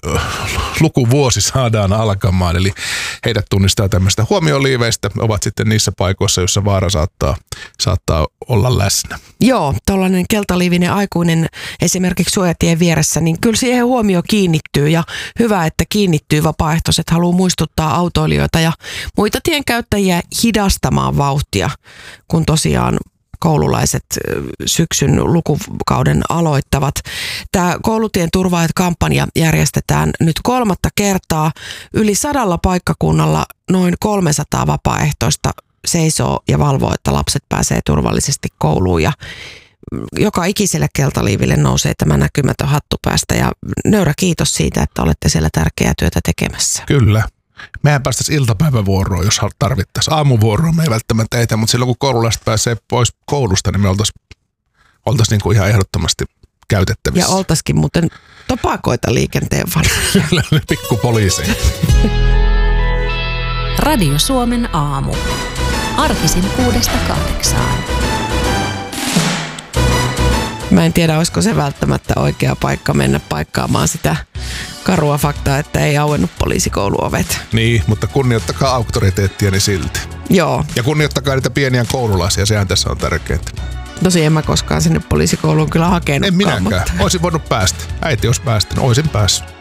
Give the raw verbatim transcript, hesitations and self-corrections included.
lukuvuosi saadaan alkamaan. Eli heidät tunnistaa tämmöistä huomioliiveistä, ovat sitten niissä paikoissa, joissa vaara saattaa, saattaa olla läsnä. Joo, tuollainen keltaliivinen aikuinen esimerkiksi suojatien vieressä, niin kyllä siihen huomio kiinnittyy ja hyvä, että kiinnittyy. Vapaaehtoiset haluaa muistuttaa autoilijoita ja muita tienkäyttäjiä hidastamaan vauhtia, kun tosiaan koululaiset syksyn lukukauden aloittavat. Tämä Koulutien turvaajat-kampanja järjestetään nyt kolmatta kertaa. Yli sadalla paikkakunnalla noin kolmesataa vapaaehtoista seisoo ja valvoo, että lapset pääsee turvallisesti kouluun. Ja joka ikiselle keltaliiville nousee tämä näkymätön hattu päästä. Ja nöyrä kiitos siitä, että olette siellä tärkeää työtä tekemässä. Kyllä. Mehän päästäisiin iltapäivävuoroon, jos tarvittaisiin. Aamuvuoroon me ei välttämättä etä, mutta silloin kun koululaiset pääsee pois koulusta, niin me oltaisiin oltais niinku ihan ehdottomasti käytettävissä. Ja oltaisikin muuten topakoita liikenteen varrella. Kyllä, pikku poliiseja. Radio Suomen aamu. Arkisin kuudesta kahdeksaan. Mä en tiedä, olisiko se välttämättä oikea paikka mennä paikkaamaan sitä karua faktaa, että ei auennut poliisikouluovet. Niin, mutta kunnioittakaa auktoriteettiani silti. Joo. Ja kunnioittakaa niitä pieniä koululaisia, sehän tässä on tärkeintä. Tosi en mä koskaan sinne poliisikouluun kyllä hakenutkaan. En minäkään. Mutta... Olisin voinut päästä. Äiti olisi päästänyt, olisin päässyt.